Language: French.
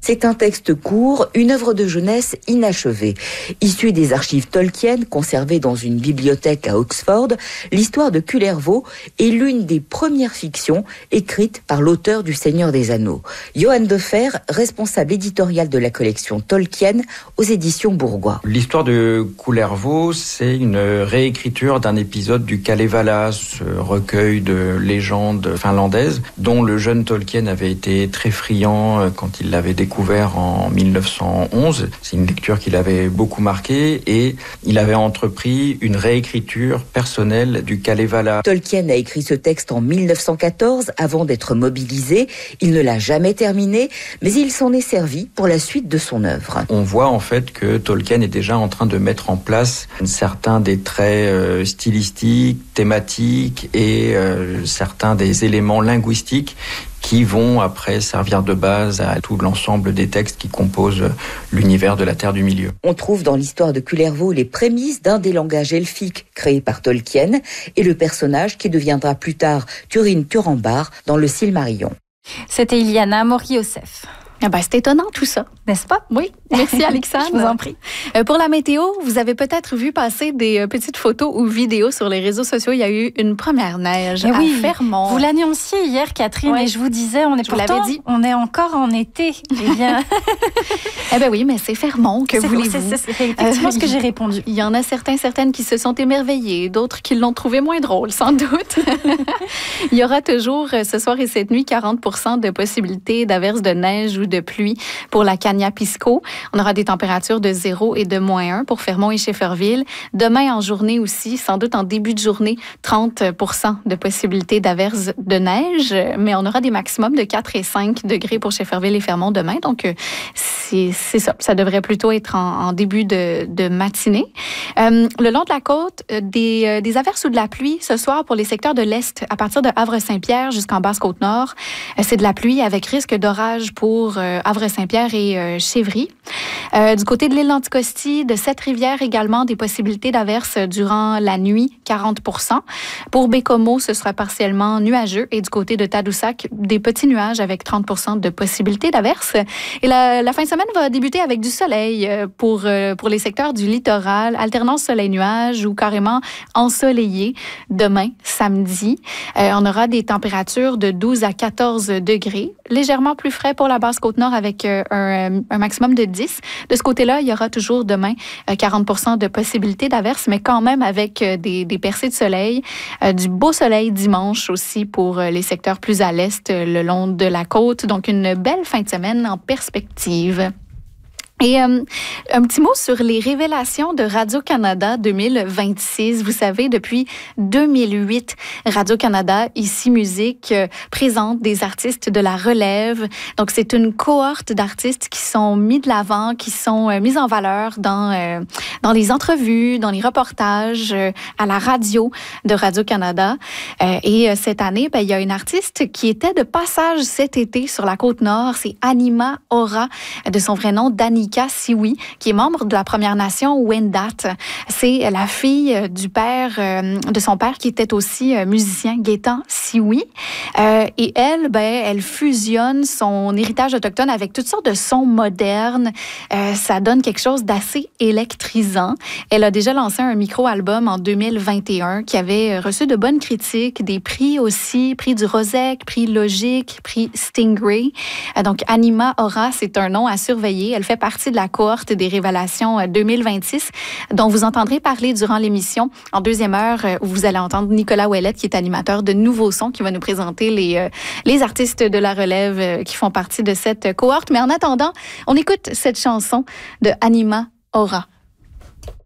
C'est un texte court, une œuvre de jeunesse inachevée. Issue des archives Tolkien, conservées dans une bibliothèque à Oxford, l'histoire de Kullervo est l'une des premières fictions écrites par l'auteur du Seigneur des Anneaux. Johan Defer, responsable éditorial de la collection Tolkien aux éditions Bourgois. L'histoire de Kullervo, c'est une réécriture d'un épisode du Kalevala, ce recueil de légendes finlandaises dont le jeune Tolkien avait été très friand quand il l'avait découvert en 1911. C'est une lecture qui l'avait beaucoup marqué et il avait entrepris une réécriture personnelle du Kalevala. Tolkien a écrit ce texte en 1914 avant d'être mobilisé. Il ne l'a jamais terminé, mais il s'en est servi pour la suite de son œuvre. On voit en fait que Tolkien est déjà en train de mettre en place certains des traits stylistiques, thématiques et certains des éléments linguistiques qui vont après servir de base à tout l'ensemble des textes qui composent l'univers de la Terre du Milieu. On trouve dans l'histoire de Kullervo les prémices d'un des langages elfiques créés par Tolkien et le personnage qui deviendra plus tard Turin Turambar dans le Silmarillion. C'était Iliana Mori-Yosef. C'est étonnant tout ça, n'est-ce pas? Oui, merci Alexandre. Je vous en prie. Pour la météo, vous avez peut-être vu passer des petites photos ou vidéos sur les réseaux sociaux. Il y a eu une première neige à Fermont. Vous l'annonciez hier, Catherine, et je vous disais, on est encore en été. Eh bien... oui, mais c'est Fermont, que voulez-vous? C'est effectivement ce que j'ai répondu. Il y en a certaines qui se sont émerveillées, d'autres qui l'ont trouvé moins drôle, sans doute. Il y aura toujours, ce soir et cette nuit, 40% de possibilités d'averses de neige ou de pluie pour la Cagna-Pisco. On aura des températures de 0 et de -1 pour Fermont et Schefferville. Demain en journée aussi, sans doute en début de journée, 30% de possibilités d'averses de neige, mais on aura des maximums de 4 et 5 degrés pour Schefferville et Fermont demain. Donc, c'est ça. Ça devrait plutôt être en début de matinée. Le long de la côte, des averses ou de la pluie ce soir pour les secteurs de l'Est, à partir de Havre-Saint-Pierre jusqu'en Basse-Côte-Nord. C'est de la pluie avec risque d'orage pour Havre-Saint-Pierre et Chevry. Du côté de l'île d'Anticosti, de Sept-Rivières également, des possibilités d'averses durant la nuit, 40%. Pour Bécomo, ce sera partiellement nuageux. Et du côté de Tadoussac, des petits nuages avec 30% de possibilités d'averses. Et la fin de semaine va débuter avec du soleil pour les secteurs du littoral, alternance soleil-nuage ou carrément ensoleillé demain, samedi. On aura des températures de 12 à 14 degrés, légèrement plus frais pour la Basse-Côte-Nord avec un maximum de 10. De ce côté-là, il y aura toujours demain 40% de possibilités d'averses, mais quand même avec des percées de soleil. Du beau soleil dimanche aussi pour les secteurs plus à l'est, le long de la côte. Donc, une belle fin de semaine en perspective. Et un petit mot sur les révélations de Radio-Canada 2026. Vous savez, depuis 2008, Radio-Canada, ici Musique, présente des artistes de la relève. Donc, c'est une cohorte d'artistes qui sont mis de l'avant, qui sont mis en valeur dans les entrevues, dans les reportages, à la radio de Radio-Canada. Et cette année, il y a une artiste qui était de passage cet été sur la Côte-Nord. C'est Anima Aura, de son vrai nom, Danica Sioui, qui est membre de la Première Nation Wendat. C'est la fille du père, de son père qui était aussi musicien, Gaétan Sioui. Et elle, elle fusionne son héritage autochtone avec toutes sortes de sons modernes. Ça donne quelque chose d'assez électrisant. Elle a déjà lancé un micro-album en 2021 qui avait reçu de bonnes critiques, des prix aussi, prix du Rosec, prix Logique, prix Stingray. Donc, Anima Aura, c'est un nom à surveiller. Elle fait partie de la cohorte des révélations 2026, dont vous entendrez parler durant l'émission. En deuxième heure, où vous allez entendre Nicolas Ouellette, qui est animateur de Nouveaux Sons, qui va nous présenter les artistes de la relève qui font partie de cette cohorte. Mais en attendant, on écoute cette chanson de Anima Aura.